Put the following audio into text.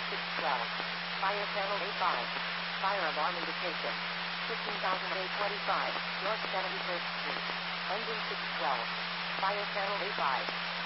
612. Fire channel A5. Fire alarm indication. 15,825, North 71st Street. Engine 612. Fire channel A5.